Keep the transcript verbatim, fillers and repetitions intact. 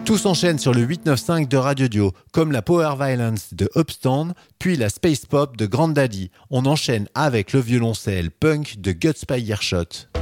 Tout s'enchaîne sur le huit neuf cinq de Radio Dio, comme la Power Violence de Upstand, puis la Space Pop de Grand Daddy. On enchaîne avec le violoncelle punk de Guts by Earshot.